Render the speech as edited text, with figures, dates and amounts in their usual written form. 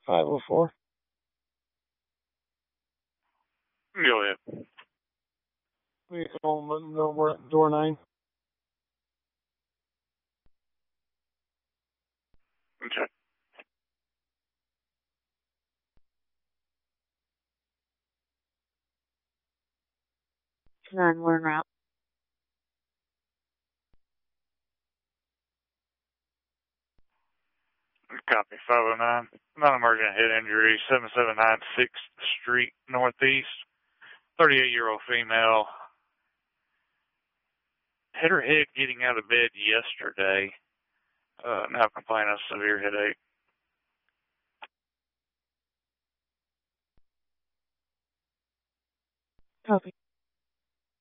504. Go ahead. We know we're at door 9. Okay. 9-1 route. Copy. 509. Non-emergent head injury. 779 6th Street Northeast. 38-year-old female. Hit her head getting out of bed yesterday. Now complaining of severe headache. Copy.